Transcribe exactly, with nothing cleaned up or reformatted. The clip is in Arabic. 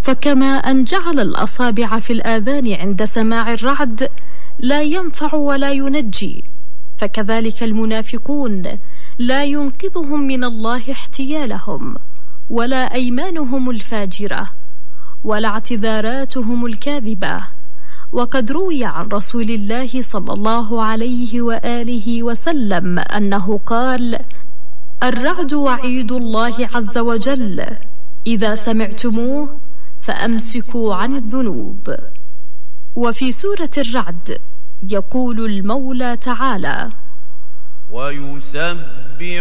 فكما أن جعل الأصابع في الآذان عند سماع الرعد لا ينفع ولا ينجي، فكذلك المنافقون لا ينقذهم من الله احتيالهم، ولا أيمانهم الفاجرة، ولا اعتذاراتهم الكاذبة. وقد روي عن رسول الله صلى الله عليه وآله وسلم أنه قال: الرعد وعيد الله عز وجل، إذا سمعتموه فأمسكوا عن الذنوب. وفي سورة الرعد يقول المولى تعالى: ويسبح